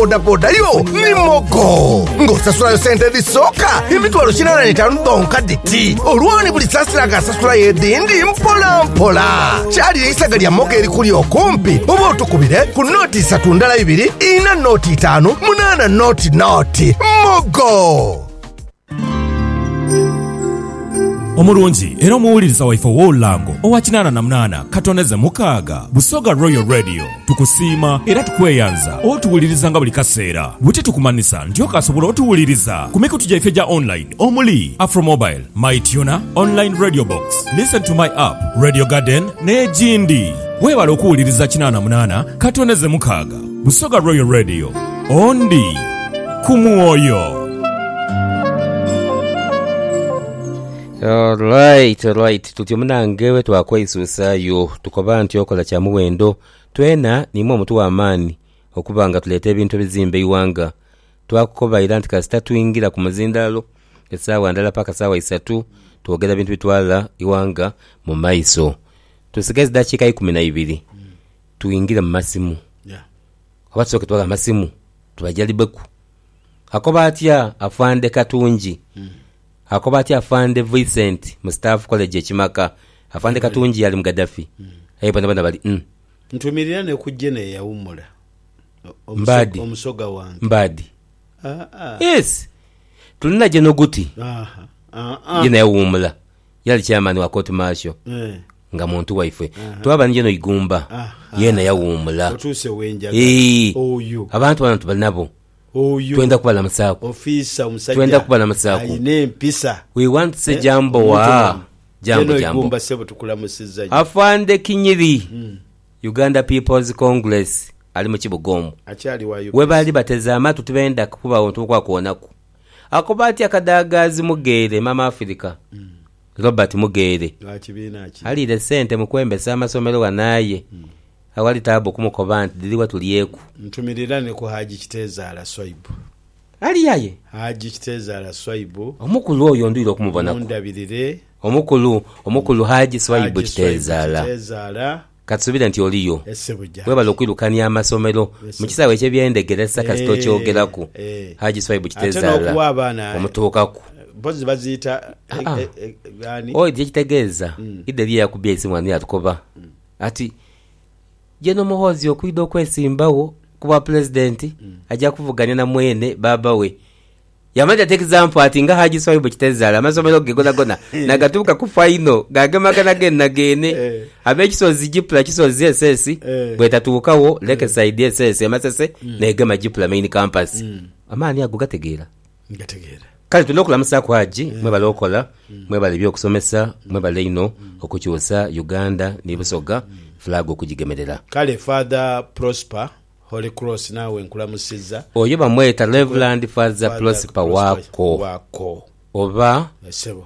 bodaboda yo ni Mogo ng'osasulayo sente zisooka emitwalo 85 donka diti olwoni buli sasira agasasula yedindi mpola mpola kyali eisaga lya Mogo erikuli okumpi oba otukubire ku noti 3 ndala 2 ina noti 5 8 noti Mogo. Omulungi era omuwuliriza waife w'olulango owa 88 katoneze mukaaga Busoga Royal Radio tukusiima era tukweyanza otuwuliriza nga buli kaseera bwe tukumanisa nti okasobola otuwuliriza ku mikutu gyaffe gya online omuli Afromobile, MyTuner, Online Radio Box, Listen to My App, Radio Garden n'egindi. Weebala okuwuliriza 88 katoneze mukaaga Busoga Royal Radio ondi ku mwoyo. Alright. Tutyo munangewe twakweisusayo tukoba nti okola kya muwendo twena nimwe omuntu w'amaani okubanga tuleta ebintu bizimbe iwanga twakukoba ira nti kasita tuyingira ku muzindalo essaawa ndala paka saawa 3 twogera bintu bitwala iwanga mu maiso tusigaze dakiika 12 tuyingira mu masimu oba tusooke twala masimu tubajalibeku akoba atya afande Katungi akobati afande Vincent mu staff college ekimaka afande Katungi yali mu Gaddafi bana bali ntumirira ne kujene yawumula omusoga wange mbadi yes tulina jeno guti yena yawumula yali chairman wa court martial nga muntu waife twaba njeno igumba yena yawumula otuse wenjaga oyo abantu bana tubalinabo twenda kubala musako ofisa omusajja twenda kubala musako ayine mpisa we want to say jambo igumba sebo tukulamusiza afande Kinyiri Uganda People's Congress ali mu Kibugomu achali wa we bali bateza amatu tubenda kuba ontu kwa kuonaku akobati akadagazi Mugere mama Africa Robert Mugere ali de sente mukwembesa amasomero wanaye awali tabo kumukobanti diliwa tuliyeku ntumirirane ku Haji Kitezaala Swaibu ali yaye Haji Kitezaala Swaibu omukulu oyo ndiro kumubona ndabirire omukulu Haji Swaibu Kitezaala katsubira nti oliyo weba lokwirukania amasomero mukisawe kyebyendegeresa kasito kyogeraku Haji Swaibu Kitezaala omutuukaku bozi bazita gani oyi kitegeeza ideli yakubya isimwani yatukoba ati jeno muhozi okwida okwesimbawo kuba president ajja kuvuganya na mwene baba we yamaja take example ati nga Haji Swaibu Kitezaala amasomero gegona nagatuka ku final gagemagana gene abekisozi jipla kisozi SS bwetatuukawo leke side SS amasese negema jipla main campus amani agugategeera kale tunokulamusa kwa Haji mwe balokola mwe balibyo okusomesa mwe balino okukyusa Uganda ne Busoga flag okujigemerera kale Father Prosper Holy Cross nawe nkulamusiza oyo bamweta Reverend Father Prosper wako oba sebo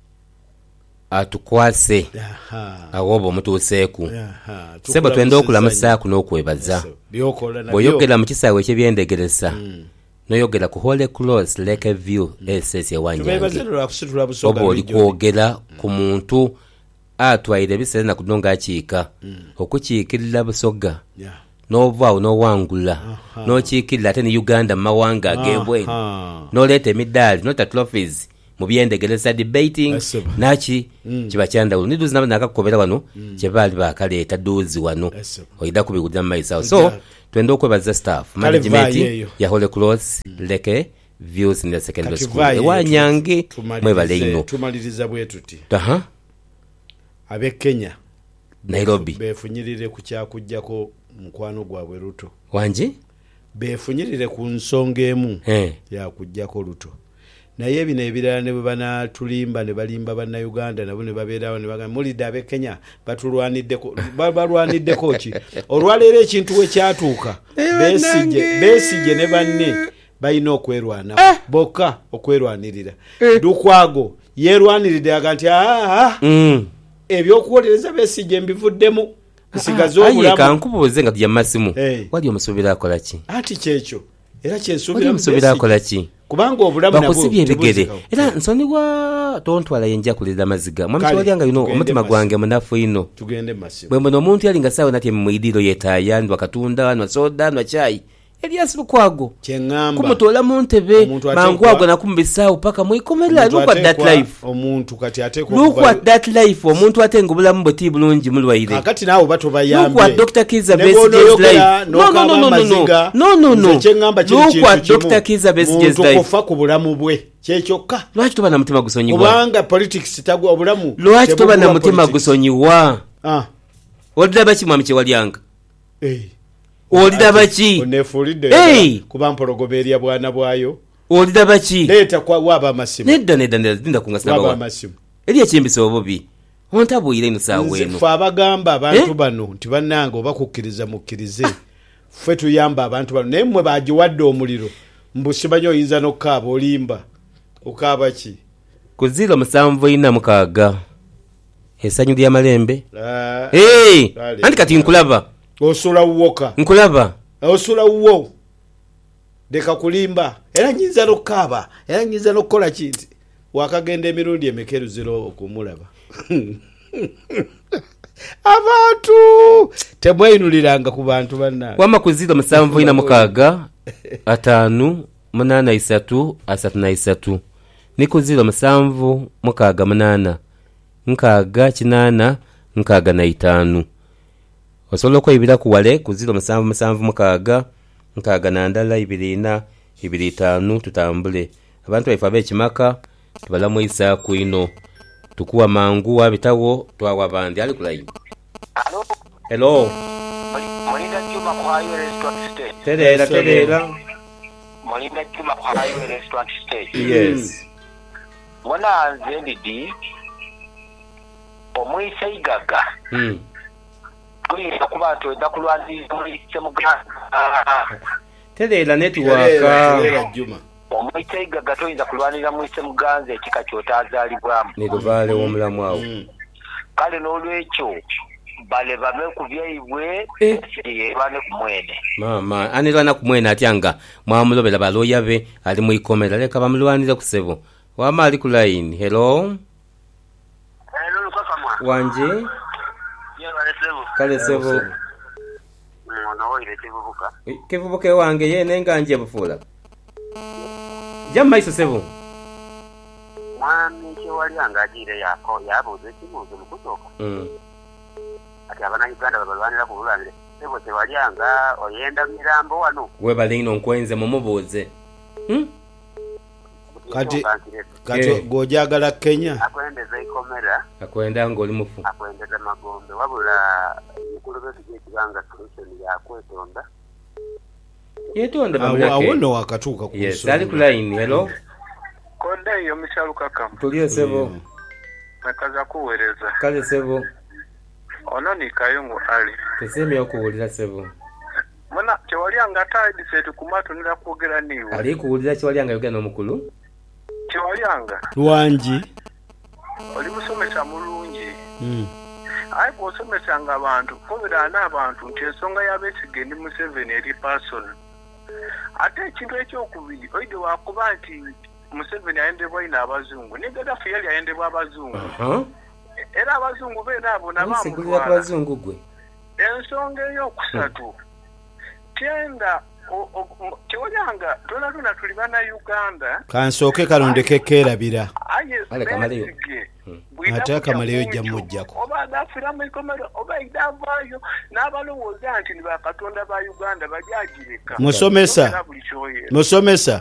atukwase awobo mutuseku sebo twenda okulamusa kuno okwebaza boyogera mu kisawe kyebyendegeresa noyogera ku Holy Cross Lake View SS yawanyange oba oli kwogera ku muntu atwaire bisere na kudonga akiika okukiikirira Busoga novaawo nowangula nokiikirira ate ne Uganda mawanga agebwe noleta emidaali nota trophies mu byendegereza debating naki kiba kyandawulo niduzi nabo nakakukobera wano kyebaali bakaleeta duzi wano oida kubigulira mu maisawo so twenda okwebaza staff management ya Holy Cross Lake Views in the secondary school ewanyange mwebale ino tumaliriza bwe tuti abe Kenya Nairobi befunyirire ku kyakujjako mukwano gwabwe Ruto wanje befunyirire ku nsonga emu ya kujjako Ruto naye bino ebirala ne bana tulimba ne balimba banna Uganda nabo ne babeerawo ne bagamba mulida abe Kenya balwaniddeko ki olwaleero ekintu we kyatuuka besije ne banne bayina okwerwana bokka okwerwanirira Lukwago yerwaniride aganti ebyokuwolereza besije mbivuddemu nsigaze obulamu aye kankubuze nga tujja masimu wali omusubira akola ki ati kyekyo era kyensubira omusubira akola ki kubanga obulamu nabwo bakusibye ebigere era nsonibwa tontwala yenja kulira maziga mwami kyolanga yuno omutima gwange munafu ino tugende masimu bwe mbono omuntu yali nga sawa nati mwidiro yetaya ndwa katunda ndwa soda ndwa chai Elias Lukwago kyengamba kumutola mu ntebe mangu ago nakumbisaawo paka mwikomera look at that life omuntu kati ateekwa look at that life omuntu atenga obulamu bwe ti bulungi mulwaire akati naawe batobayambe look at Dr. Kizza Besigye's life no look at Dr. Kizza Besigye's life kufa ku bulamu bwe kyekyoka lwaki toba na mutima gusonyiwa kubanga politics tagwa obulamu lwaki toba na mutima gusonyiwa olidaba ki mwami Kyewalyanga olidaba ki onefulidde kuba mpologoberya bwana bwayo olidaba ki leta kwa waba amasimu nedda dinda kungasina waba amasimu eri ekimbisa obubi ontabuyire ino saawa eno ffe abagamba abantu bano nti bannange oba kukkiriza mukkirize ffe tuyamba abantu bano naye mmwe bagiwadde omuliro mbusimanyi oyinza n'okukaaba olimba okaaba ki ku 0746 essanyu lya malembe anti kati nkulaba osula wuwoka nkulaba osula wuwo deka kulimba era nyinza n'okukaaba era nyinza n'okukola kinti wakagenda emirundi emekeru 0 okumulaba abantu temweyinuliranga ku bantu banna wama ku 0746 583 ni ku 0768 6 osobola okweyibira ku wale ku 0776 6 tutambule abantu baife ab'ekimaka tubalamuyisa kwino tukuwa mangu wabitawo twawa bandi ali kulayini hello Molinda Juma kwa hiyo restaurant stage. Terera. Molinda Juma kwa hiyo restaurant stage. Yes. Wana nzendidi omwisa igaga. Kuyisa kuba twenda kulwanira mwise muganda. Terera network. Terera Juma. Omwisa igaga toyinza kulwanira mwise muganze ekika kyotazalibwamu. Nedovale womulamu awo. Kale n'olwekyo bale bame kubyaibwe yebane kumwene mama anirwana kumwene atyanga mwamulobera baloya be ali muikomera leka bamulwanira kusebo wama ali ku line hello lukaka wanje kale sebo no oire kivubuka kivubuke wange ye nenganje bufula jamma iso sebo mwami Kyewalyanga agire yako yabuze kimuzo mukutoka ati abana Uganda babalwanira kubulanire sebo Kyewalyanga oyenda mirambo wano webale ino nkwenze mumubuze kati gojagala Kenya akwendeza ikomera akwenda ngoli mufu akwendeza magombe wabula mukulu b'ekigo ekibanga solution yakwetonda yetonda bamuleke awono wakatuuka ku yes ali ku line hello konde yo mishaluka tuliye sebo nakaza kuwereza kale sebo ono ni Kayungu ali teseme okuwulira sebo mwana Kyewalyanga atayidise kumatunira kwogera niwe ali kuwulira Kyewalyanga yogera n'omukulu Kyewalyanga lwangi oli musomesa mulungi ayi bw'osomesanga abantu kobera n'abantu nti ensonga y'abeesiga ndi Museveni eri person ate ekintu ekyokubiri oide wakuba nti Museveni ayendebwa ina abazungu ne Gaddafi yali ayendebwa abazungu era abazungu beena abo nabamutwala ensonga ey'okusatu tyenda Kyewalyanga tona tuli bana Uganda kansooke kalondeke keerabira ale kamaleyo ate akamaleyo jamujjako oba agafira mu ikomero oba idavayo n'abalowooza nti ni bakatonda ba Uganda bajagireka musomesa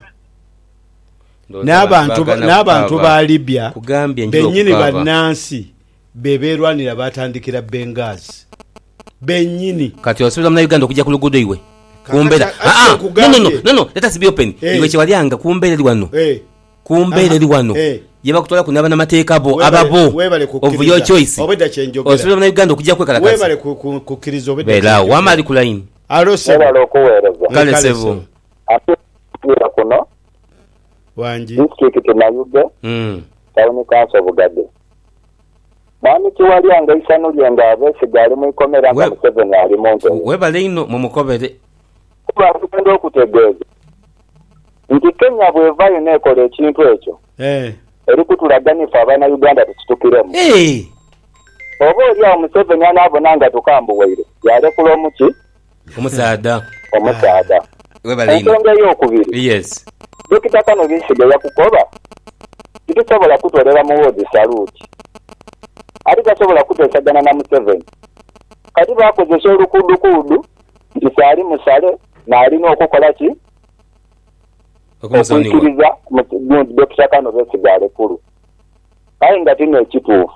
n'abantu ba Libya bennyini bannansi bebeerwanira batandikira Benghazi bennyini kati osubira mu Uganda okujja ku luguudo iwe kumbera no let us be open iwe Kyewalyanga kumbera eri wano yeba kutola kunaba na mateeka ababo of your choice osubira mu Uganda okujja kwekalakasa webale kukiriza obedda bela wama ali ku line alo sebo kale sebo atira kuno wanji district Nayuge tauni kanso Bugadde mwami Kyewalyanga isano lyanga abesiga ali mu ikomera nga Museveni ali mu nte webale ino mumukobere kuba tugenda okutegeeza nti Kenya bwevaayo nekola ekintu ekyo eri kutulaganifa abaana Uganda tukitukiremu oba oliawo Museveni anaabona nga tukambuwaire yalekula omuki omusaada ensonga ey'okubiri yes Dokita Kano Besigye yakukoba titusobola kutolera mu wodi saluti ate tasobola kuteesagana na Museveni kati bakozesa olukuudukuudu nti saali musale n'alina okukola ki okuyikiriza Dokita Kano Besigye alekulu aye nga tino ekituufu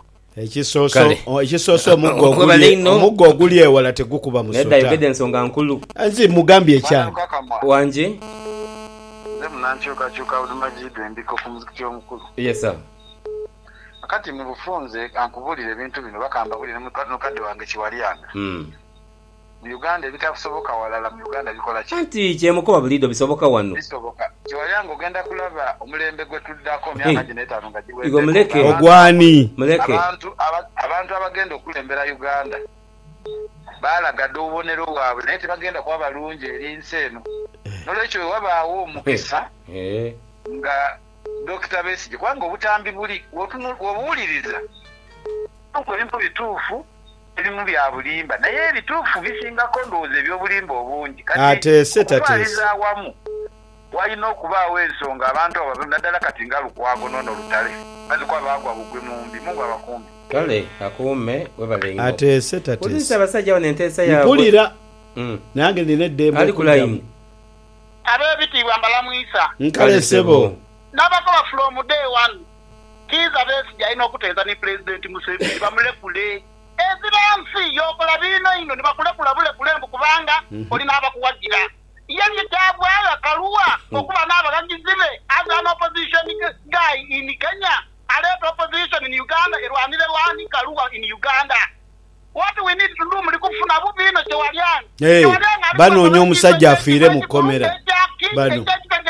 ekisooso omuggo oguli ewala tegukuba musota ensonga nkulu nzi mugambye ekyange wanje nankyukakyuka Majidu embiko ku muzikiti omukulu yes sir akati mu bufunze ankubulira ebintu bino bakamba bulira mukadde wange Kiwalyanga mu Uganda ebitakusoboka walala mu Uganda bikola ki anti kyemukoba bulido bisoboka wano bisoboka Kiwalyanga ogenda kulaba omulembe gwe tuddako myaka gino etaano nga giwedde igo muleke ogwani abantu abagenda okulembera Uganda balagadde obubonero bwabwe naye tebagenda kuba balungi eri nsi eno nolwekyo wabaawo omukisa nga Dr. Besigye kubanga obutambi buli wobuwuliriza ebintu bituufu ebimu bya bulimba naye ebituufu bisingako ndowooza ebyobulimba obungi ateese awamu walina okubaawo ensonga abantu abo naddala kati nga lukwago noono olutale bazikuba baagwa bugwe mumbi mungu abakumbi kale akuume webalenga ateese polisi abasajja wana enteesa yaabwe mpulira nange nina eddembe ali ku layini ab'ebitiibwa Mbalamwisa nkale sebo n'abakola from day one Kizza Besigye alina okuteesa ne President Museveni bamulekule eziransi yokola bino ino ne bakulekula bulekule mbu kubanga olina abakuwagira yali kyabwayo akaluwa okuba n'abagangizi be as an opposition guy in Kenya aleta opposition in Uganda erwanire lwani kaluwa in Uganda. What we need to do muli kufuna bubino Kiwalyanga banoonya omusajja afiire mu kkomera bano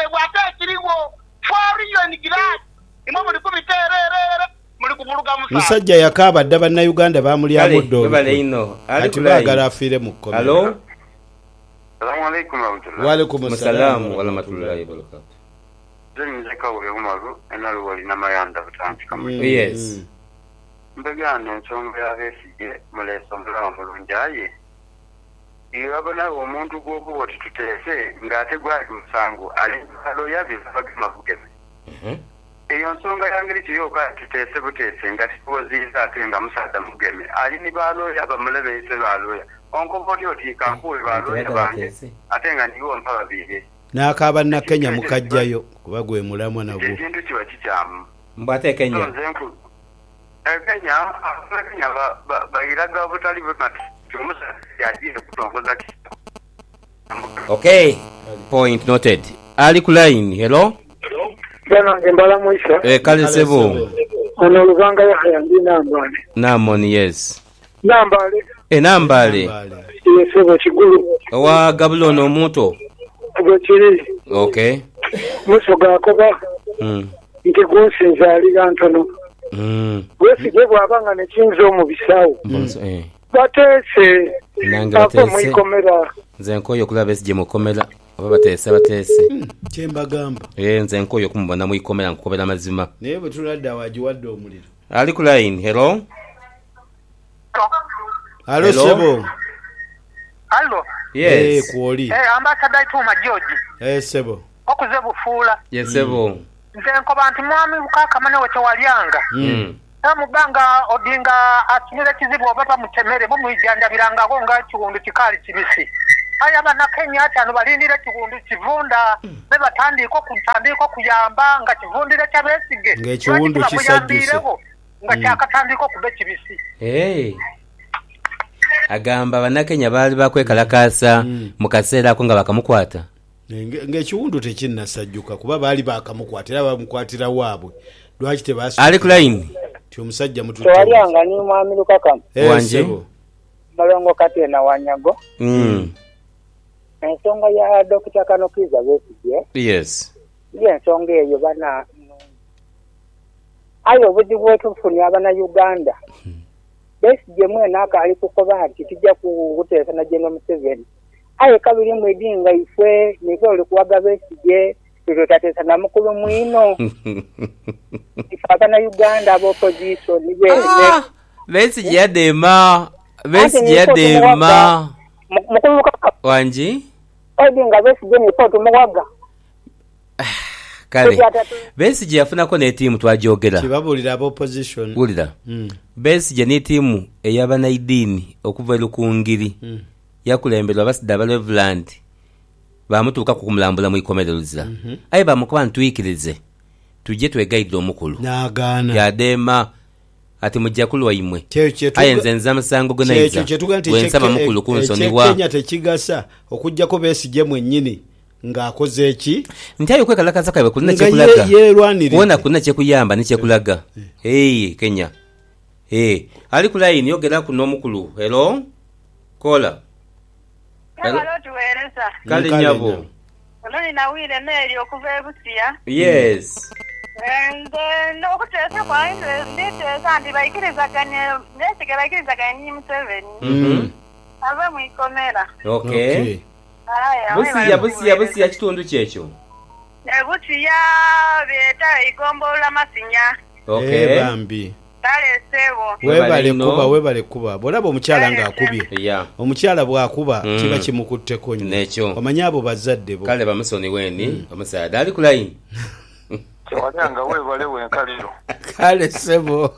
musajja yakaaba dda bannayuganda baamulyamu ddoola ati baagala afiire mu kkomera. Waalaikum salaam wa rahmatullahi wa barakatuh. Yes. Mbegana ensonga ya Besigye muleso mbulawo mulungi aye irabona omuntu gwokuba tuteese ng'ate gwali musango ali aloya bivagema bugeme eyo nsonga yangeri kiyoka tuteese buteese nga tikoziza ate nga musaada mugeme ali ni baloya bamulebeyise baloya onkoboti otiikankule baloya bange ate nga niwo mpa babiri n'akaaba Nakenya mukajjayo kuba gwe mulamwa nagwo ekintu kiba kikyamu mbwate Kenya Kenya bairaga obutali bwemati kyomusa yagiye kutongoza ki. Okay, point noted. Ali ku line, hello? Bana Mbalamwisa. Kale sebo. Ono Luvanga Yahya ndi Nambale. Namoni yes. Nambale. Nambale. Sebo kigulu. Wa Gabulono omuto. Agokiri. Okay. Musoga akoba. Nke gonsenza ali gantono. Besigye bwabanga nekinzo mu bisawo bateese nange muikomera nze nkoyo kulaba Besigye mukomera oba bateese kyembagamba nze nkoyo kumubona muikomera nkukobera mazima naye bwe tuladde awagiwadde omuliro. Ali ku line, hello? Hello sebo. Hello. Yes. Kuoli. Ambassador Ituma George. Sebo. Okuze bufuula. Yes sebo. Nze nkoba nti mwami bukakamane we Kiwalyanga. Muganga Odinga akinira kizibu obata mutemere mumwijjanjabirangako nga kiwundu kikali kibisi. Aya bana Kenya cyane balindire kiwundu kivunda ne batandiko kuyamba nga kivundire kya Besigye. Ngekiwundu kisajjuse. Nga kyakatandiko kube kibisi. Agamba bannakenya baali bakwekalakasa mu kaseera ako nga bakamukwata. Ngekiwundu tekinnasajjuka kuba baali bakamukwata era bamukwatira waabwe. Lwaki tebaasi. Ali ku line. Omusajja mututu. Kiwalyanga ni mwami Lukakama. Wanje. Malongo Katena Wanyago. Ensonga ya Dr. Kano Kizza Besigye. Yes. Ensonga eyo bana ayo obuzibu bwetufunye abana Uganda. Besigye mwena akali kukoba nti tujja kuteesa na General Museveni. Aye kabiri mwedinga ifwe niko olikuwaga Besigye tutatesa na mukulu mwino. Ifakana Uganda abo opposition Besigye yadema. Mukulu Kaka. Wanji? Odinga Besigye ne Paul Muwaga. Kale Besigye yafunako ne team twajogera kibabulira aba opposition bulira Besigye ne team eyabanaidini okuva Lukungiri yakulemberwa basidaba Reverend bamutuuka kukumulambula mu ikomerereza aye bamukuba ntwikirize tujje twegaidde omukulu nagaana yadema ati mujja kulwa imwe aye nze nza musango gonaiza wensaba mukulu kunsonibwa Kenya tekigasa okujjako Besigye mwennyini ng'akoze eki nti ayo kwekalakaza kabe kulina kyekulaga kuwona kulina kyekuyamba nekyekulaga Kenya ali ku line yogera ku n'omukulu hello kola kale nyabo oloni nawire neri okuva ebusiya yes no okutesa kwa ndetesa ndi bayikirizaganye nekigebayikirizaganye Museveni ave mu ikomera okay busiya kitundu kyekyo busiya beta igombola masinya okay bambi kale sebo webale kuba bolaba omukyala ng'akubye omukyala bw'akuba kiba kimukutteko nnyo nekyo omanya abo bazadde bo kale bamusoni weni omusayada ali ku line Kyewalianga webale wenkaliro kale sebo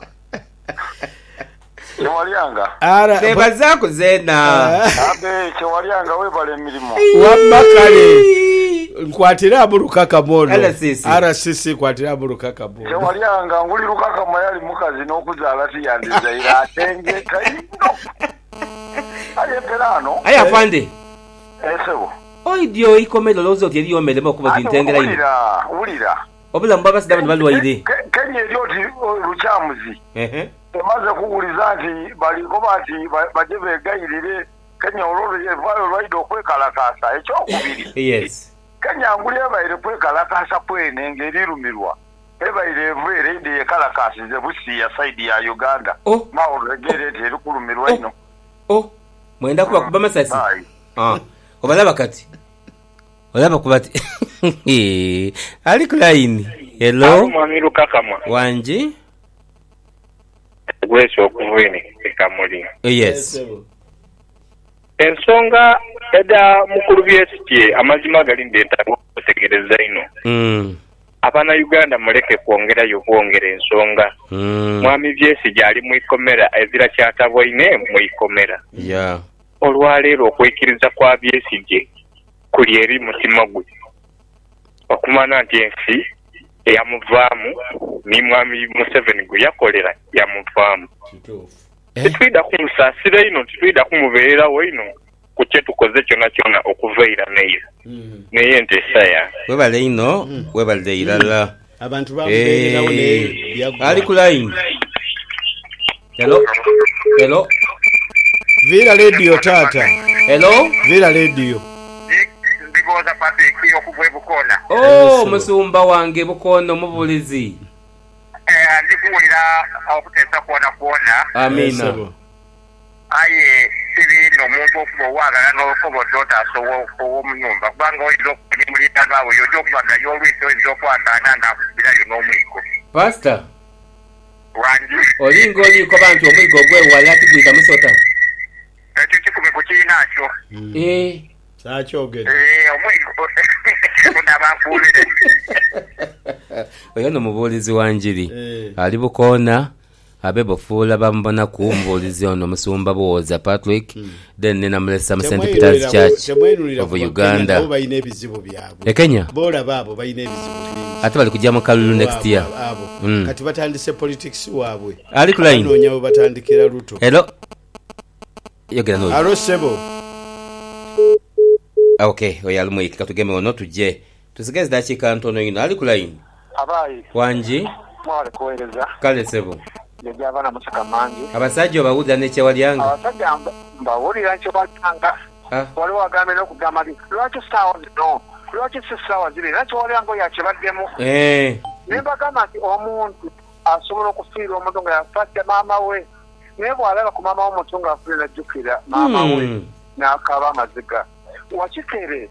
Kyewalianga seba zako zena abe Kyewalianga webale emirimu wamma kale nkwatira abulukaka mono RCC kwatira abulukaka mono Kyewalianga nguli lukaka mayali mukazi n'okuzaala tiyandizaira atenge kaino aye pelano aye afande sebo oidio ikomero lozo tiri yomele makuba dintengera ino ulira obulamu babasida balwaire Kenya lyoti luchamuzi emaze kuguliza nti balikoba nti baje begayirire Kenya ololo yevayo lwaide okwekalakasa ekyokubiri yes Kenya nguli ebaire kwekalakasa pwene ngerirumirwa ebaire evere ide yekalakasize busiya side ya Uganda maoregere terikulumirwa ino mwenda kuba kuba masasi obalaba kati olaba kubati ali ku line hello mwamiru kakamwa wanji gweso okuvweni ekamuli yes ensonga eda mukulu byesiki amazima gali ndeta kutegereza ino abana Uganda muleke kwongera ensonga mwami byesiki ali mu ikomera ezira kyatabwaine mu ikomera olwaleero okwekiriza kwa byesiki kuli eri mutima gwe okumana nti ensi eyamuvaamu ni mwami Museveni gwe yakolera yamuvaamu tetwida kumusaasira ino tetwida kumubeererawo ino ku kye tukoze kyona okuveera neira naye nteesaya webale ino webale irala abantu bamubeererawo naye ali ku line hello Vira radio tata hello Vira radio ndigoza Patrick okuva Bukona musumba wange Bukono mubulizi ndikuwulira okutesa kuona amina aye sibino omuntu okuba owagala n'okobodota ow'omunyumba kubanga oyinza okunyumulira naawe yojja okubaga y'olwisi oyinza okwangana ng'akusibirayo n'omwigo pastor wangi olinga oliiko bantu omwigo ogwewala tiguyita musota ekyo kikube ku kirinakyo sakyogedde omwigo unabanfuulire oyo nomubuulizi wa njiri ali Bukoona abe bufuula bamubona ku mubuulizi ono musumba Buwoza Patrick then nenamulesa mu St. Peter's Church of Uganda balina ebizibu byabwe Kenya bolaba abo balina ebizibu bingi ate bali kujja mu kalulu next year kati batandise politics waabwe ali ku line nonya batandikira Ruto hello yogera no alo sebo okay oyo ali mwiki katugeme ono tujje tusigeze dakika ntono ino ali ku line abayi wanji mwale kuweereza kale sebo yajja abaana musaka mangi abasajja obawulira nekyewalianga abasajja mbawulira nkyewalianga waliwo agambe n'okugamba nti lwaki saawa zino lwaki si ssaawa ziri nakyo walianga yakibaddemu naye mbagamba nti omuntu asobola okufiira omuntu nga yafatte maama we naye bw'alaba ku maama w'omuntu ng'afiire najjukira maama we n'akaaba amaziga wakikere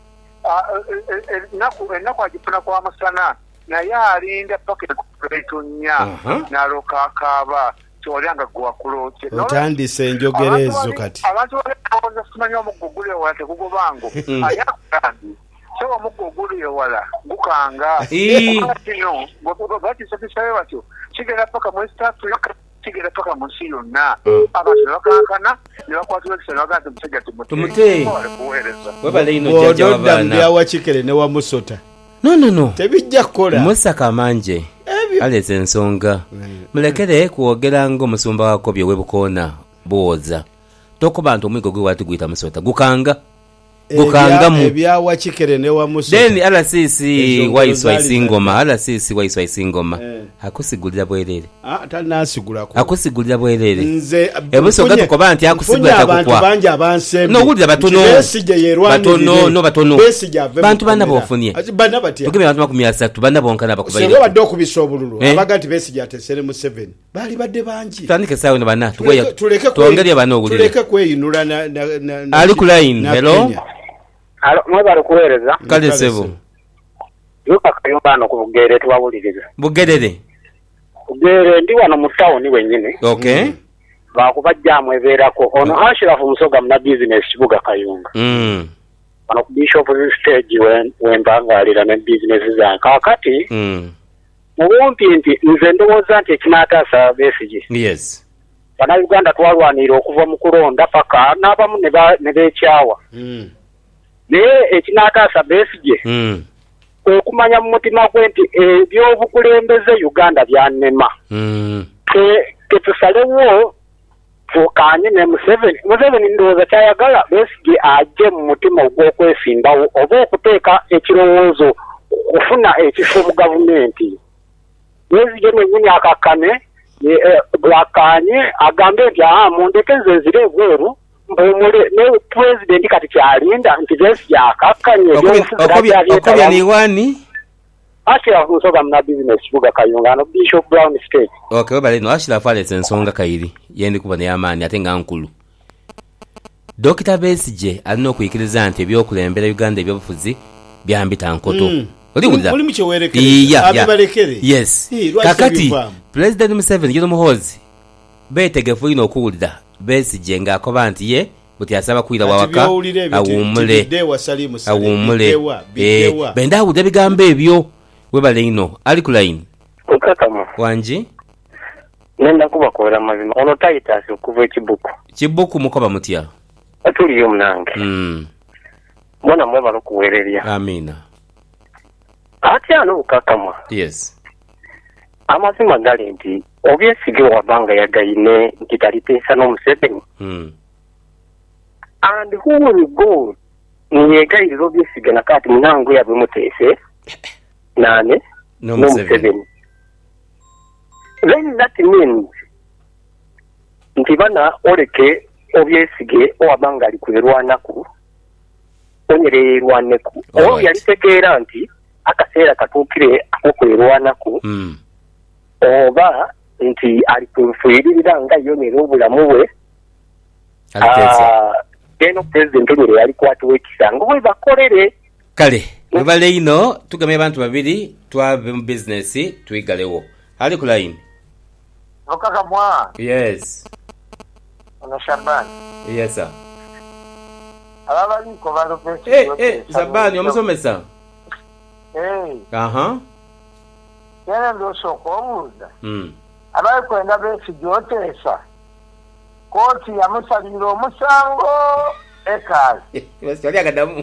ennaku agifuna kwa musana naye alinda paka ekuleetonnya n'alooka akaaba kyolanga gwa kuloche otandise enjogerezo kati abantu bali kumanya omugugule wala tekugobango ayakutambi so omugugule wala gukanga kino bati sabisayo batyo kigera paka mu East Africa kigera paka mu nsi yonna abantu bakankana ne bakwatira ekisero bagati musajja tumute webale ino jaja wabana bya Chikere ne wa Musota no tebijja kola Musa Kamanje aleze ensonga mulekere kuogera ngo musumba wako bye webukona boza toko bantu omwigo gwe wati gwita Musota gukanga mu ebya wa Chikere ne wa Musota then alasisi waiswaisi ngoma akusigulira bwerere tanasigula ko akusigulira bwerere nze ebusoga tukoba nti akusigulira abantu banje abansembe no gulira batono bantu bana bofunye bana bati tukime abantu 300 bana bonkana bakubaira sebo badde okubisa obululu abagati besija tesere mu 7 bali badde banji tandike sawe ne bana tuongelie bana ogulire tuleke kweyinula na ali ku line hello mwebale kuweereza kale sebo yuka kayumba no kubugere twabuliriza bugerere ndi wano mu town wenyine okay bakubajja mweberako ono Ashrafu Musoga mna business kibuga Kayunga bano ku bishop stage wembangalira ne business za kakati mubumpi nti nze ndowooza nti ekinataasa Besigye yes bana Uganda twalwanira okuva mu kulonda paka n'abamu ne beekyawa naye ekinataasa Besigye okumanya mu mutima gwe nti ebyobukulembeze Uganda byannema ketusalewo tukanye ne Museveni ndowooza kyayagala Besigye ajje mu mutima ogw'okwesimbawo oba okuteeka ekirowoozo okufuna ekifo mu gavumenti Besigye mwennyini akakkane bwakanye agambe nti mundekeze nzire ebweru mbumule ne president kati kyalinda nti Besigye akakkanye okobya ni wani Ashrafu Musoga mna business kibuga Kayunga no Bishop Brown State okay webale no Ashrafu aletse ensonga kayiri yendi kubona yamani ate nga nkulu Dr. Besigye alina okuyikiriza nti ebyokulembera Uganda ebyobufuzi byambita nkoto oli muchewerekere abibalekere yes kakati President Museveni yino muhozi betegefu ino okuwulira Besigye ng'akoba nti ye buti asaba kwira wawaka awumule benda awulira bigambo ebyo webale ino ali ku line okakama wanji nenda kubakolera mazima ono Titus okuva Kibuku mukoba mutya atuliyo munange mwana mweba lokuwereria amina ati ano okakama yes amazima gali nti Besigye wabanga yagayine nti taliteesa n'Omuseveni and who will go niyegayirira Besigye nakati munange yabe muteese nane n'Omuseveni then that means nti bana oleke Besigye owabanga ali kulirwanaku onyererwaneku oyo yalitegeera nti akaseera katuukire akokulirwanaku oba nti ali kufuyiririra nga yonera obulamu bwe eno president onyere yali kwatiwa ekisanga bwe bakolere kale webale ino tugame abantu babiri twave mu business twigalewo ali ku line okakamwa yes ono Shaban yes sir abaliko balopesi Zabani omusomesa yana ndosoko obuuza abaye kwenda Besigye oteesa kooti yamusalira omusango ekazi basitali agadamu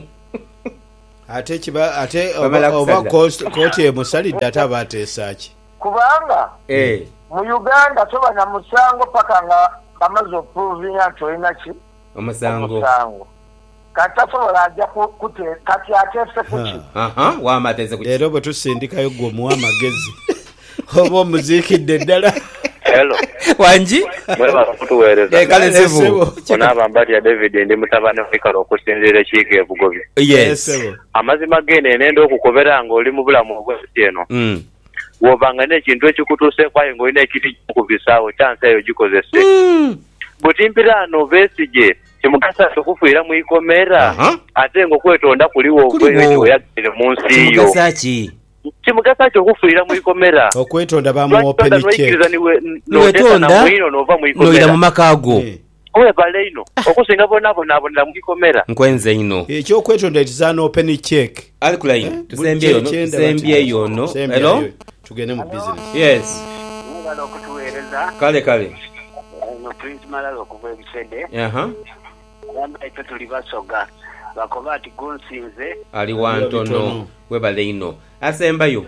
oba kooti emusalidde ate aba ateesaki kubanga mu Uganda toba na musango paka nga bamaze opuruvinga nti olina ki omusango kati asobola ajja kati ateese kuki wamateze kuki leero bwe tusindikayo gwe omuwa amagezi oba omuziikidde ddala hello wanji mweba kutuweereza kale sebo onaba mbali David ndi mutabane fikalo okusinzira ekiiko ebugobi yes amazima gene nenda okukobera nga oli mu bulamu obwesi eno wobanga n'ekintu ekikutuuse kwaye ng'olina ekiti kukubisaawo chance eyo gikozese butimpirano Besigye kimugasa okufiira mu ikomera ate ng'okwetonda kuliwo obweyo oyagire mu nsi yo kimugasa kyo kufiira mu ikomera okwetonda bamu open check noyetonda noyira mu makaago owe baleino okusinga bona abonabonera mu ikomera nkwenze ino ekyokwetonda itizana open check alikuline tusembye yono hello tugende mu business yes ngalo okutuweereza kale no Prince Malalo okuva ebisede yamba ito tuli basoga bakoba ati gunsinze ali wantono webale ino asembayo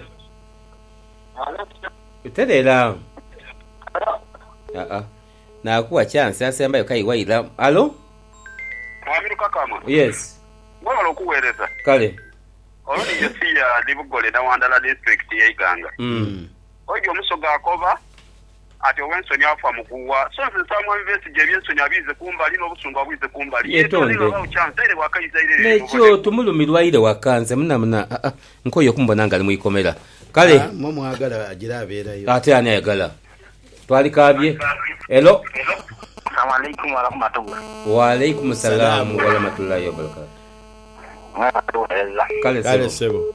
uterera nakuwa chance asembayo kaiwaira alo mwamiru kakama yes ngalo okuweereza kale oloni yesiya libugole na Wandala district yeiganga ojo musoga akoba ati owensoni afa mukuwa so nsamu invest je byensoni abize kumbali n'obusungu abize kumbali yetonde nekyo tumulumirwa ile wakanze muna nkoyo kumbona ngali mu ikomera kale mo mwagala agira abera yo ate ani ayagala twali kabye hello assalamu alaykum wa rahmatullah wa alaykum assalam wa rahmatullahi wa barakatuh kale sebo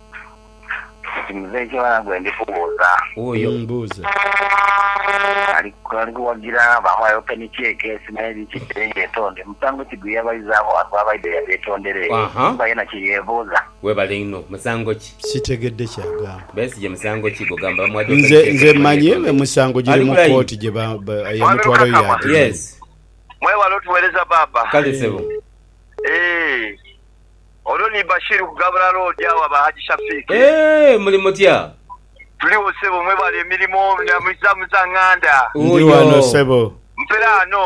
mzee wangu ndifuza oyo mbuza alikuwa wagira bamwe open check smile kitenge tonde mtango kiguya bayizabo abaide yatondere bayina kiyevuza webale ino musango ki sitegedde kyagamba besi je musango ki gogamba mwadde nze manye musango giri mu court je ya mutwalo ya yes mwe walo tuweleza baba kale sebo oloni Bashir kugabula road yawa bahaji Shafiki muri mutya tuliwo sebo mwe bali emilimo na muza nganda uyo sebo mpelano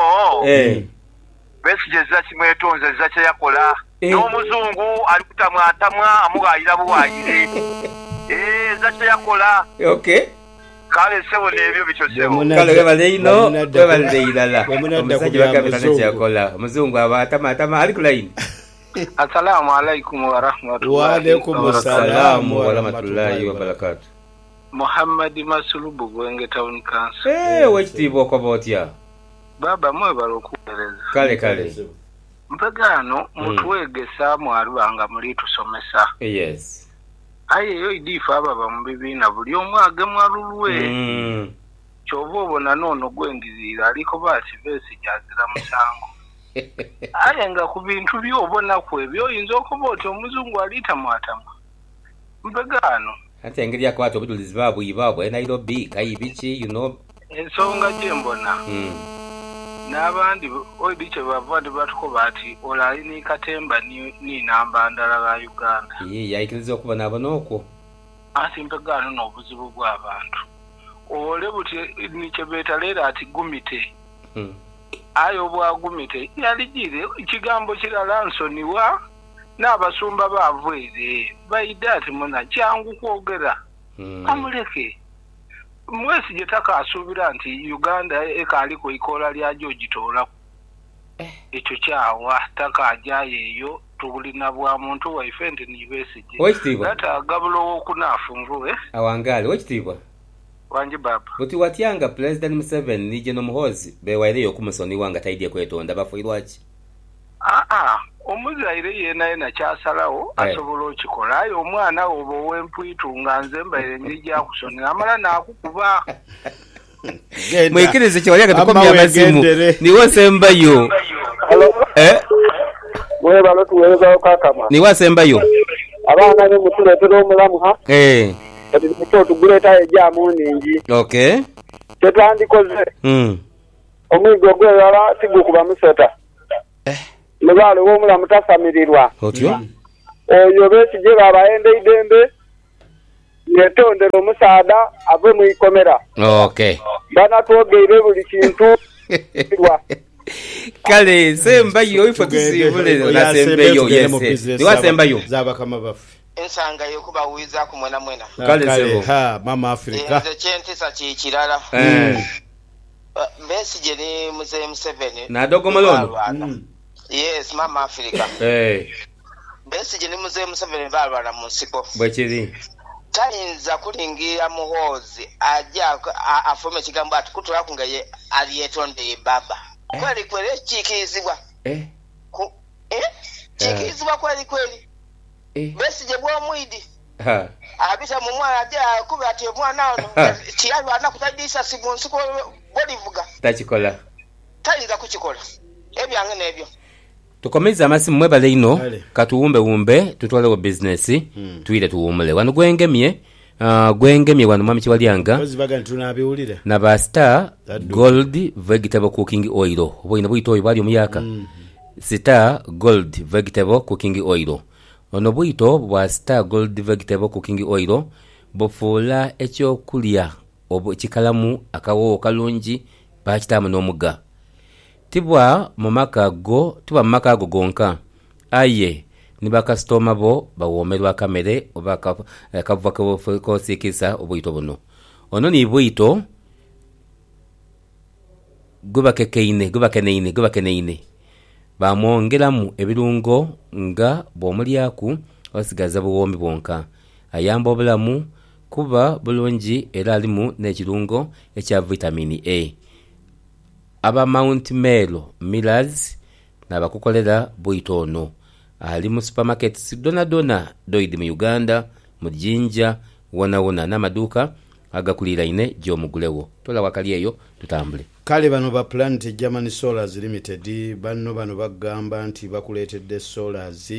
message za kimwetonze za kya yakola n'omuzungu alikutamwa amugayira buwayire za kya yakola okay kale sebo nebyo bicho sebo kale bale ino webale ilala omusajja bakabita kya yakola omuzungu abatama alikuline Assalamu alaikum wa rahmatullahi wa alaikum assalam wa rahmatullahi wa barakatuh. Muhammad Masulubu Gwenge Town Council. Wechitibo kwa botia. Baba mwe barokueleza. Kale. Mpagano mutuwegesa mwarubanga muri tusomesa. Yes. Aye yo idifa aba bamubibina buli omwage mwarulwe. Chobobo na nono gwengizira aliko bati besi jazira musango. Ayenga ku bintu byobona kwebyo yinza okuboota omuzungu alita mwatama mpegano ate engeri yakwata obujulizi baabwe ibabwe Nairobi kayibichi ensonga gye mbona n'abandi oidiche bavadde batukoba ati olali ni katemba ni namba ndala ga Uganda yayikiriza okubona abonokwo ati mpegano n'obuzibu bw'abantu ole buti nikyebeta leero ati gumite ayo bwagumite yalijire ikigambo kirala nsoniwa n'abasumba bavwere bayida ati muna kyangu kwogera amuleke mwesi gye takasuubira nti Uganda ekaliko ikola lyajo gitola ekyo kyawa takajayo eyo tulina bwa muntu waife nti nibesije ata gabulo okunafunruwe awangale wekitibwa wanje baba buti watyanga President Museveni nije no muhozi bewaire yokumusoni wanga taidye kwetonda bafuirwachi omuzaire yena kyasalawo asobola okikola ayo omwana obo wempwitu nga nze mbaire njija kusonera amala nakukuba mwikirize kyawalyaga tukomya amasimu niwe sembayo mwe balo tuweza okakama niwe sembayo abana ne mutuletera omulamu ha ati mto tuguleta ejamu ningi okay tetandikoze omigo gwe yala tigukuba musota lebalo womulamu tasamirirwa otyo oyo besije babaende idembe yetondera omusaada ave mu ikomera okay bana twogeire buli kintu kale sembayo ifokisibule na sembayo yes niwa sembayo zaba kama bafu ensanga yokuba wiza ku mwena kale mama Afrika nze kyentisa kikirala Besigye ni Mzee Museveni na dogo malono yes mama Afrika Besigye ni Mzee Museveni balwana mu nsiko bwekiri tayinza kulingira muhozi ajja afome kigambo ati kutula kungaye aliyetondeye baba kweli kikizibwa kikizibwa kweli Besigye bwa mwidi abisa mu mwana ajja kuba ati omwana ono kiyalu anakutadisa simu nsiko bolivuga takikola tayinza kukikola ebyange n'ebyo tukomeza amasimu mwebale ino katuwumbe tutwalewo business tuile tuwumule wano gwengemye wano mwami Kiwalyanga na ba Star Gold Vegetable Cooking Oil oboina bwito oyo bali omuyaka Star Gold Vegetable Cooking Oil ono bwito bwa Star Gold Vegetable Cooking Oil bofuula ekyokulya kikalamu akawo kalungi bakitamu n'omuga tibwa mu maka go gonka aye ni bakastoma bo bawomerwa kamere oba kavuva ko sikisa obwito buno ono ni bwito gubakeneine bamwongeramu ebirungo nga bw'omulyaku osigaza buwombi bwonka ayamba obulamu kuba bulungi era alimu n'ekirungo ekya vitamini A aba Mount Melo Millers nabakukolera bwito ono ali mu supermarkets dona doidi mu Uganda mu Jinja wona n'amaduuka agakulira ine gyomugulewo tola wakali eyo tutambule kale bano ba Planet German Solars Limited bano bagamba nti bakuletedde solars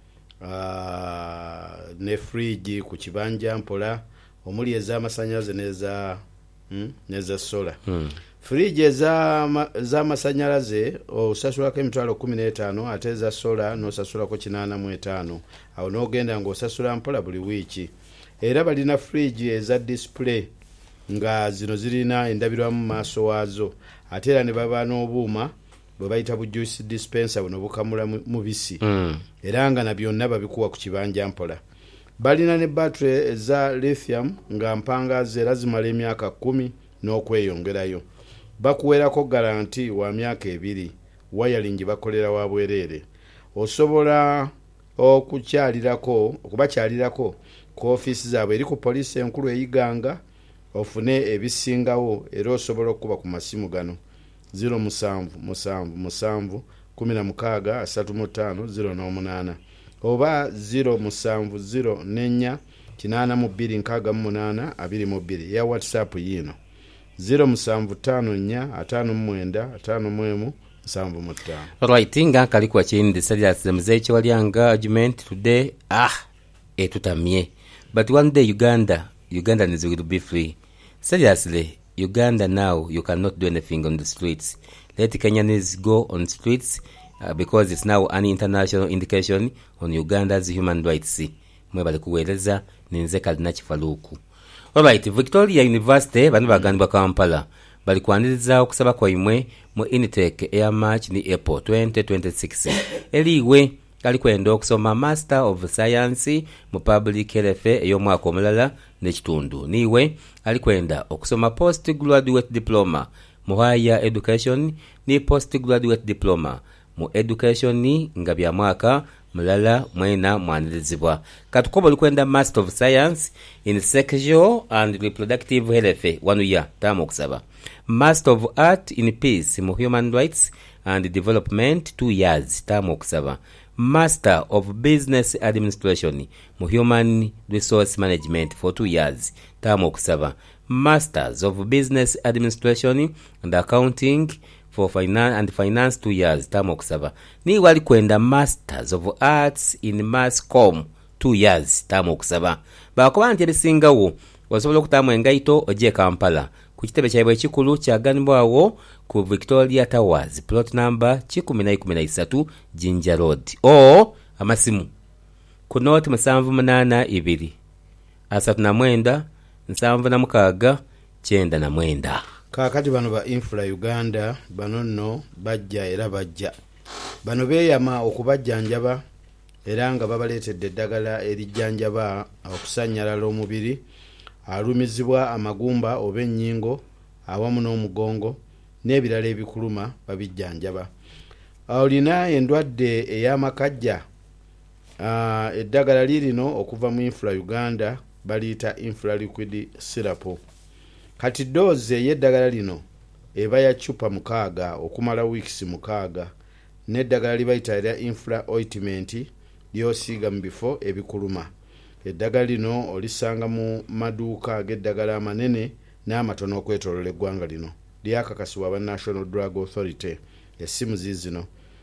ne fridge ku kibanja mpola omuli ez'amasannyalaze neza solar fridge za masanyalaze osasulako emitwalo 15 ate za solar nosasulako 85 awo nogenda ng'osasula mpola buli wiiki era balina fridge eza display nga zino zirina endabirwamu maaso waazo ate era ne baba n'obuuma bwe bayita bu juice dispenser buno bukamula mubisi era nga na byonna babikuwa ku kibanja mpola balina ne battery eza lithium nga mpangazi era zimala emyaka 10 n'okweyongerayo bakuwerako garanti wa myaka 2 wiring bakolera wa bwerere osobola okubakyalirako ku office zaabwe eri ku police enkulu eyiganga ofune ebisingawo era osobola okuba ku masimu gano 0777163508 oba 07704882 ya WhatsApp yino 0754595575. Right, nga kali kwa chindi Serious mzee Kiwalyanga argument today tutamye but one day Ugandans will be free. Seriously, Uganda now you cannot do anything on the streets. Let Kenyans go on streets because it's now an international indication on Uganda's human rights. Mwebale kuweleza ninze kalina kifaluku. Alright, Victoria University bano bagandwa Kampala bali kwaniriza okusaba kwa imwe mu Initech Air March ni April 2026. Eliwe kali kwenda okusoma Master of Science mu Public Health ey'omwaka omulala n'ekitundu. Niwe ali kwenda okusoma Postgraduate Diploma mu Higher Education ni Postgraduate Diploma mu Education nga bya mwaka mulala mwena mwanirizibwa. Katukobo likwenda Master of Science in Sexual and Reproductive Health 1 year tamu okusaba. Master of Art in Peace mu Human Rights and Development 2 years tamu okusaba. Master of Business Administration mu Human Resource Management for 2 years tamu okusaba. Masters of Business Administration and Accounting for Finance 2 years tamu okusaba. Ni wali kwenda Masters of Arts in Mass Com 2 years tamu okusaba. Bakoba nti ebisingawo osobola okutamu engaito oje Kampala ku kitebe kyabwe ekikulu kyaganibwawo ku Victoria Towers plot number 1113 Jinja Road amasimu ku note 782 397 769 9. Kakati bano ba Infra Uganda bano nno bajja era bajja bano beyama okubajjanjaba era nga babaleetedde eddagala erijjanjaba okusanyalala omubiri alumizibwa amagumba oba ennyingo awamu n'omugongo n'ebirala ebikuluma babijjanjaba. Olina endwadde ey'amakajja eddagala lirino okuva mu Infra Uganda baliyita Infra Liquid Syrup. Kati doze y'eddagala lino eba ya chupa 6 okumala weeks 6 n'eddagala libayita erya Infra Ointment lyosiiga mu bifo ebikuluma eddagala lino olisanga mu maduuka ag'eddagala amanene n'amatono okwetoolola eggwanga lino. Lyakakasibwa aba National Drug Authority. Essimu ziizino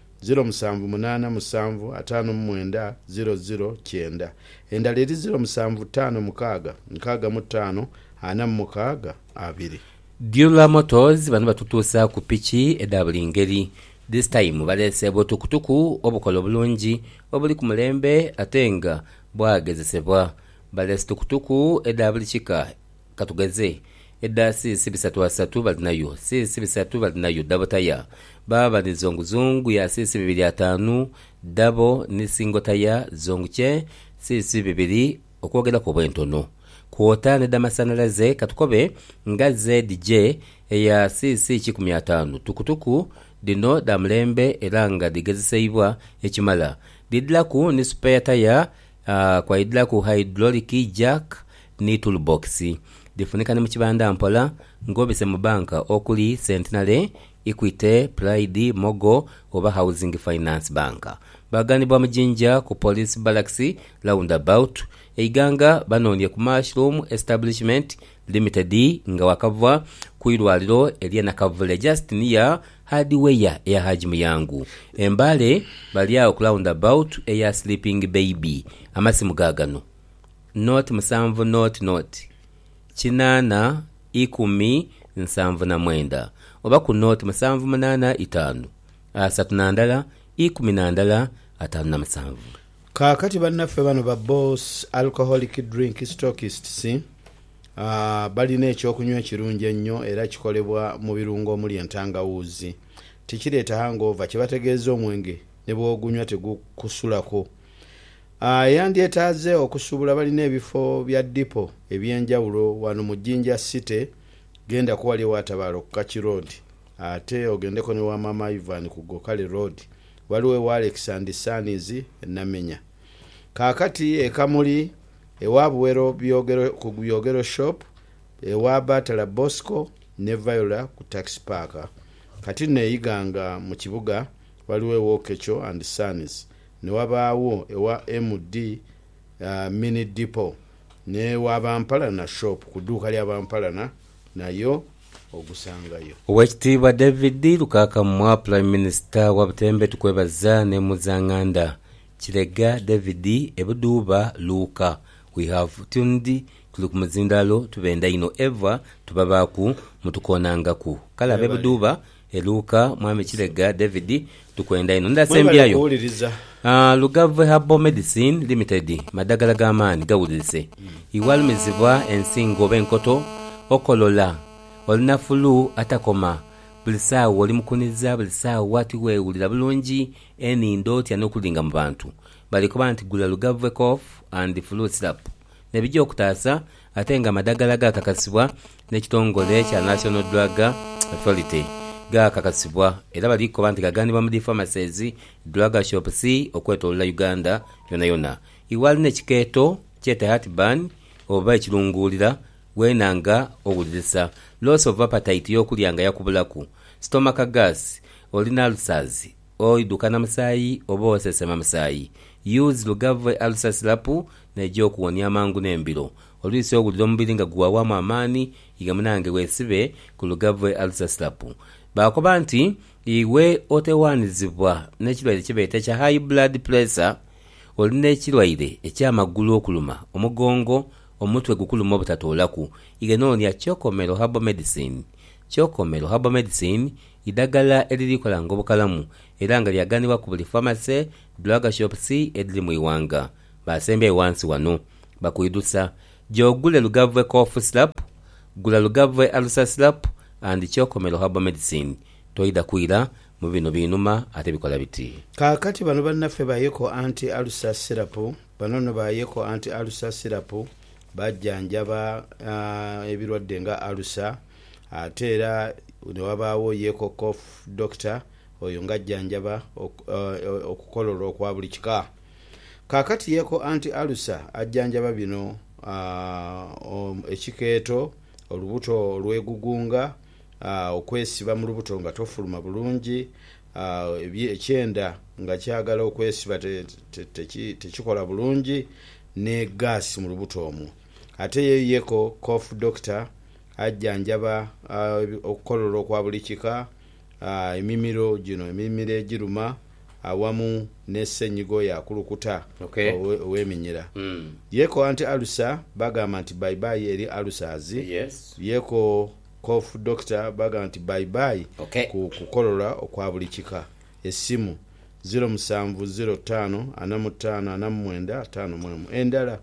0787590009, endala eri 0756564542. Dula Motors bano batutuusa ku piki edda buli ngeri. This time balese butukutuku obukola obulungi obuli ku mulembe ate nga bwagezesebwa. Balese tukutuku edda buli kika katugeze edda sisi bisatu asatu balinayo, sisi bisatu balinayo dabotaya. Baba ni zonguzungu ya sisi 25 dabo ni singotaya zonguche sisi 2 okwogera ko bwentono. Kuota ne damasanalaze katukobe nga ZJ ya sisi 15 tukutuku dino damlembe elanga digezeseibwa ekimala. Didlaku ni spare tire kwa idlaku hydraulic jack ni toolbox. Difunika ni mchibanda mpola ngobise mu banka okuli Centenary, Equity, Pride, Mogo oba Housing Finance Bank. Bagani bwa mjinja ku Police Barracks roundabout eiganga banonye ku Mushroom Establishment Limited nga wakavwa kuirwaliro elia na kavule just near hardware ya Hajimu yangu. Embale baliao ku roundabout ya Sleeping Baby amasimu gagano note musanvu note chinana 10 oba ku note musanvu 85 asatnandala 10 kakati bannaffe bano ba Boss Alcoholic Drink Stockists balina ekyokunywa ekirungi ennyo era kikolebwa mu birungo omuli entangawuzi. Tikireeta hangover, kibategeeza omwenge ne bw'ogunywa tegukusulako. Yandyetaaze okusubula balina ebifo bya dipo ebyenjawulo wano mu Jinja City. Genda kuwali watabaalo ku Kachi Road, ate ogendeko ne wa Mama Ivan ku Gokale Road, waliwo wa Alex and Sons Namenya. Kakati ekamuli ewa Buwero ku Byogero Shop, ewa Batala Bosco ne Viola ku Taxi Park. Kati neeyiganga mu kibuga waliwo ewa Okecho and Sons, ne wabaawo ewa MD Mini Depot, ne wa Bampalana Shop ku dduuka lya Bampalana nayo ogusangayo. Owekitiibwa David Lukaka mwa Prime Minister wa Butembe tukwebaza ne muzanganda Kirega David ebuduba Luka. We have tuned kulukumuzindalo tubenda ino eva tubabaku mutukonangaku kala bebuduba Luka mwami Kirega David tukwenda ino ndasembyayo. Lugave Herbal Medicine Limited madagala gamani gawulise iwalumizibwa ensingo benkoto okolola olinafulu atakoma bulisawo oli mukuniza bulisawo wati weewulira bulungi enindo tya n'okulinga mu bantu balikuba nti gula Lugave cough and flu syrup nebijja okutaasa ate nga amadagala gakakasibwa n'ekitongole kya National Drug Authority gakakasibwa era balikoba nti gaganibwa mu pharmacies drug shops okwetoolola Uganda yona yona. Iwali n'ekikeeto kyete heartburn oba ekirunguulira wenanga owulirisa loss of appetite yokulyanga yakubulaku stomach gas olina ulcers oidukana musaayi oba osesema musaayi use Lugave ulcer syrup nejo okuwonya amangu n'embiro olwisi owulira omubiri nga guwawamu amaani igamunange weesibe ku Lugave ulcer syrup. Bakoba nti iwe otewaanizibwa n'ekirwaire kibeeta kya high blood pressure olina ekirwaire ekyamagulu okuluma omugongo omutwe gukuluma obutatoolaku igenoonya Kyokomero Herbal Medicine. Kyokomero Herbal Medicine idagala elirikolanga obukalamu era nga lyaganibwa ku buli pharmacy drug shops ediri mu iwanga. Basembye wansi wano bakuidusa gyogule Lugave cough syrup, gula Lugave ulcer syrup and Kyokomero Herbal Medicine. Toida kuira mu bino binuma ate bikola biti. Kakati bano bannaffe bayeko anti ulcer syrup, banono bayeko anti ulcer syrup bajjanjaba ebirwadde nga ulcer ate era ne wabaawo yeko cough doctor oyo ngajjanjaba okukolola okwa buli kika. Kakati yeko anti ulcer ajjanjaba bino ekikeeto olubuto olwegugunga okwesiba mu lubuto nga tofuluma bulungi ekyenda nga kyagala okwesiba tekikola bulungi ne gas mu lubuto omwo. Ate yeko cough doctor ajjanjaba okukololo okwa buli kika, emimiro gino emimiro egiruma awamu n'essenyigo yakulukuta ow'eminyira. Yeko anti alusa bagamba nti bye bye eri alusas. Yeko cough doctor bagamba nti bye bye ku kukolola okwa buli kika. Essimu 0705454955 endala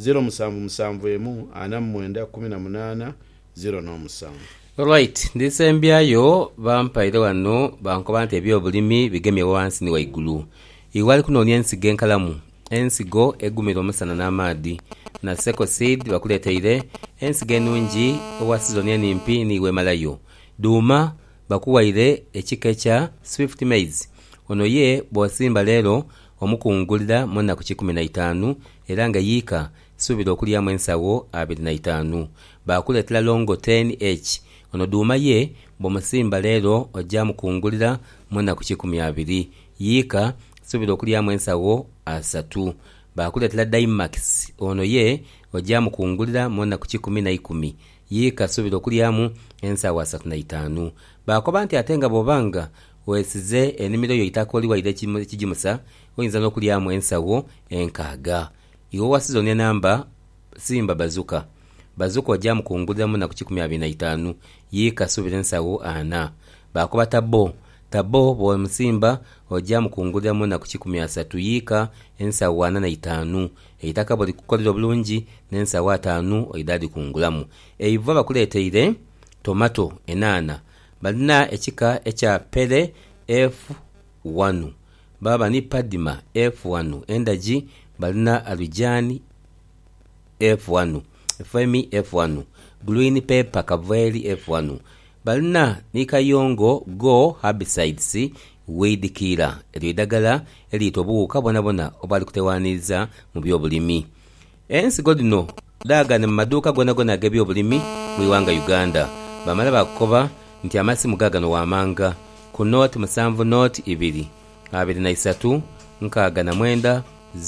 0777481807. Alright, ndisembyayo bampaire wano bankoba nti ebyobulimi bigemye wansi ni waigulu. Iwali kunoonya ensigo enkalamu, ensigo egumira omusana n'amaadi na Seco Seed bakuleteire ensigo ennungi owa season enimpi niwe malayo. Duuma bakuwaire ekika ekya Swift Maize. Ono ye bw'osimba leero omukungulira mu nnaku 15 era nga yiika suubira okulyamu ensawo 25. Bakuleetera Longo 10H. Ono duuma ye bw'omusimba leero ojja mukungulira mu nnaku 20 yiika suubira okulyamu ensawo 3. Bakuleetera Dimax. Ono ye ojja mukungulira mu nnaku 10 yiika suubira okulyamu ensawo 35. Bakoba nti ate nga bw'obanga wesize ennimiro yo itakoli waire kijimusa oyinza n'okulyamu ensawo 6. Iwo wa season enamba simba bazuka ojja mukungulira mu nnaku 25 yiika suubira ensawo 4. Bakoba tabo bw'omusimba ojja mukungulira mu nnaku 13 yiika ensawo 45. Eitaka bwe likukolera obulungi n'ensawo 5 oidadi kungulamu. Eiva bakuleeteire tomato enana balina ekika ekya Pere F1 baba ni Padima F1 endagi balina Arijani F1 Femi F1 Green Pepper Kaveri F1 balina ni Kayongo Go Herbicides Weed Killer eridagala eritobuuka bonabona obali kutewaniza mu byobulimi. Ensigo dino dagana mu maduuka gona ag'ebyobulimi mu iwanga Uganda. Bamala bakoba nti amasimu gagano wamanga ku note 7 note 2 23 69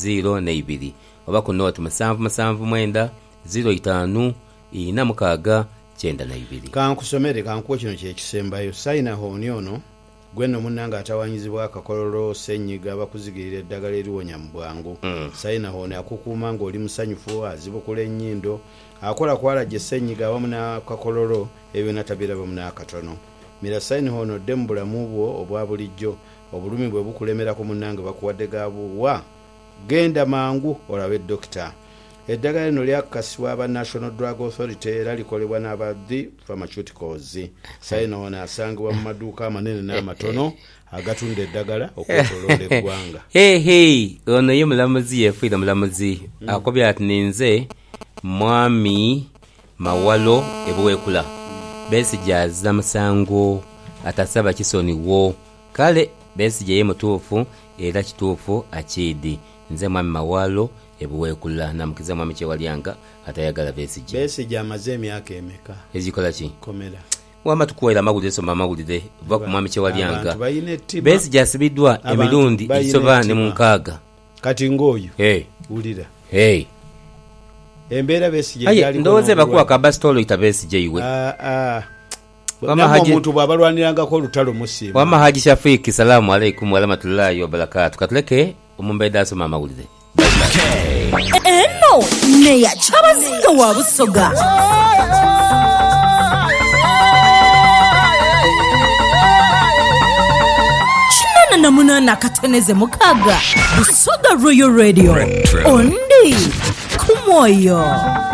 0 oba ku note 7 05 46 92. Kankusomere kankuwa kino kyekisembayo sayina hooni ono gwenno munnanga atawanyizibwa akakololo senyiga bakuzigirira eddagala eriwonya mu bwangu. Sayina hooni akukuuma ng'oli musanyufu azibukula ennyindo akola kwalajja senyiga awamu n'akakololo ebyo natabiraba mu n'akatono. Mira sayina hooni odde mu bulamu bwo obwa bulijjo obulumi bwe bukulemerako munnanga bakuwadde gabuwa genda mangu olabe dokita. Eddagala lino lyakakasibwa aba National Drug Authority era likolebwa n'abaddi Pharmaceuticals. Sayina hooni asangibwa mu maduuka amanene n'amatono agatunda eddagala okwetoloola eggwanga. Ono ye mulamuzi yeefiira mulamuzi akobya ati ninze mwami Mawalo ebuweekula Besigye azza musango atasaba kisoniwo kale Besigye ye mutuufu era kituufu akiidi nze mwami Mawalo ebuweekula namukiza mwami Kyewalyanga atayagala Besigye amaze emyaka emeka ezikola ki komera wama tukuwaira amawulire soma amawulire va ku mwami Kyewalyanga Besigye asibiddwa emirundi ekisoba ne mu 6 kati ng'oyo wulira embeera Besigye yali ndowooza bakuwa kabasitolo ita Besigye iwe omuntu bw'abalwanirangako olutalo musiima wama Haji Shafiki salamu alaikum warahmatullahi wabarakatuh katuleke omumbeeda asoma amawulire eno neya kyabazinga wa Busoga na munana kateneze mukaga Busoga Royal Radio ondi kumoyo.